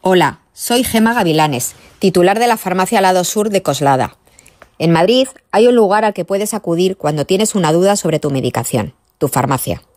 Hola, soy Gema Gavilanes, titular de la farmacia Lado Sur de Coslada. En Madrid hay un lugar al que puedes acudir cuando tienes una duda sobre tu medicación, tu farmacia.